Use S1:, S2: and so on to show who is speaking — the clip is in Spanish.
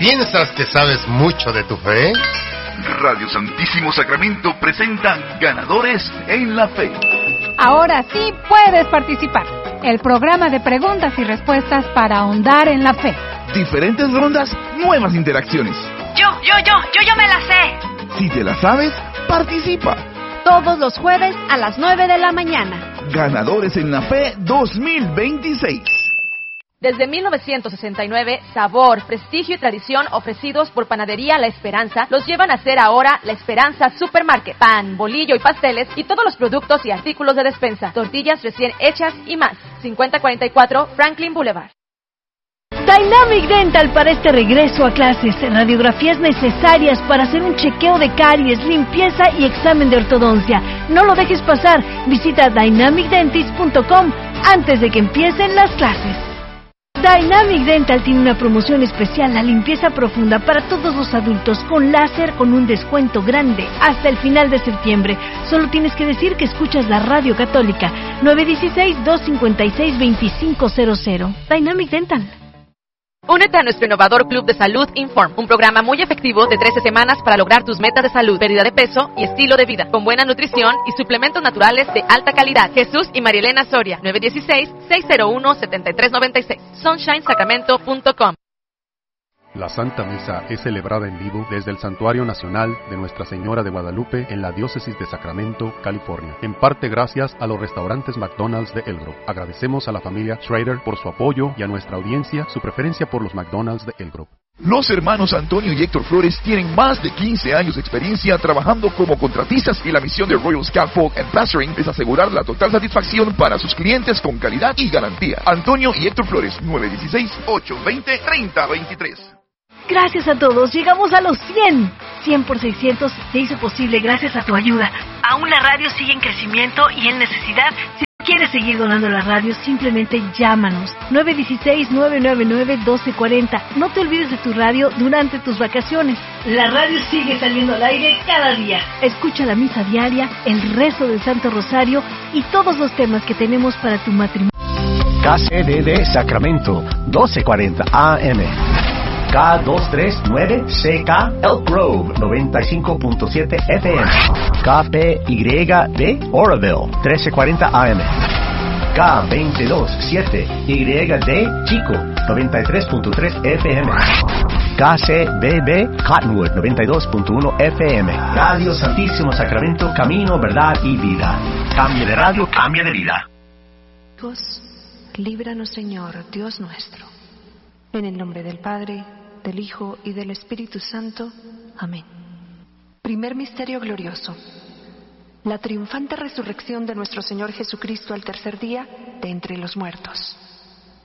S1: ¿Piensas que sabes mucho de tu fe?
S2: Radio Santísimo Sacramento presenta Ganadores en la Fe.
S3: Ahora sí puedes participar. El programa de preguntas y respuestas para ahondar en la fe.
S4: Diferentes rondas, nuevas interacciones.
S5: Yo me la sé.
S4: Si te la sabes, participa.
S6: Todos los jueves a las 9 de la mañana.
S4: Ganadores en la Fe 2026.
S7: Desde 1969, sabor, prestigio y tradición ofrecidos por Panadería La Esperanza los llevan a ser ahora La Esperanza Supermarket. Pan, bolillo y pasteles y todos los productos y artículos de despensa. Tortillas recién hechas y más. 5044 Franklin Boulevard.
S8: Dynamic Dental para este regreso a clases. Radiografías necesarias para hacer un chequeo de caries, limpieza y examen de ortodoncia. No lo dejes pasar. Visita dynamicdentist.com antes de que empiecen las clases. Dynamic Dental tiene una promoción especial, la limpieza profunda para todos los adultos con láser con un descuento grande hasta el final de septiembre. Solo tienes que decir que escuchas la radio católica. 916-256-2500. Dynamic Dental.
S7: Únete a nuestro innovador Club de Salud Inform, un programa muy efectivo de 13 semanas para lograr tus metas de salud, pérdida de peso y estilo de vida, con buena nutrición y suplementos naturales de alta calidad. Jesús y Marielena Soria, 916-601-7396, sunshinesacramento.com.
S9: La Santa Misa es celebrada en vivo desde el Santuario Nacional de Nuestra Señora de Guadalupe en la Diócesis de Sacramento, California. En parte gracias a los restaurantes McDonald's de El Grove. Agradecemos a la familia Schrader por su apoyo y a nuestra audiencia su preferencia por los McDonald's de El Grove.
S4: Los hermanos Antonio y Héctor Flores tienen más de 15 años de experiencia trabajando como contratistas y la misión de Royal Scaffold and Plastering es asegurar la total satisfacción para sus clientes con calidad y garantía. Antonio y Héctor Flores, 916-820-3023.
S8: Gracias a todos, llegamos a los 100. 100 por 600 se hizo posible gracias a tu ayuda. Aún la radio sigue en crecimiento y en necesidad. Si quieres seguir donando la radio, simplemente llámanos. 916-999-1240. No te olvides de tu radio durante tus vacaciones. La radio sigue saliendo al aire cada día. Escucha la misa diaria, el rezo del Santo Rosario y todos los temas que tenemos para tu matrimonio.
S10: KCDD Sacramento, 1240 AM. K239CK Elk Grove 95.7 FM. KPYD Oroville 1340 AM. K227YD Chico 93.3 FM. KCBB Cottonwood 92.1 FM. Radio Santísimo Sacramento, camino, verdad y vida. Cambia de radio, cambia de vida.
S11: Hijos, líbranos Señor, Dios nuestro. En el nombre del Padre, del Hijo y del Espíritu Santo. Amén. Primer misterio glorioso. La triunfante resurrección de nuestro Señor Jesucristo al tercer día de entre los muertos.